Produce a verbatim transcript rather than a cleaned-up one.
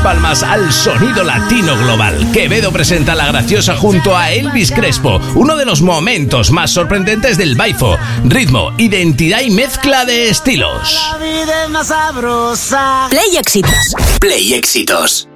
Palmas al sonido latino global. Quevedo presenta La Graciosa junto a Elvis Crespo, uno de los momentos más sorprendentes del baifo. Ritmo, identidad y mezcla de estilos. La vida es más sabrosa. Play Éxitos. Play Éxitos.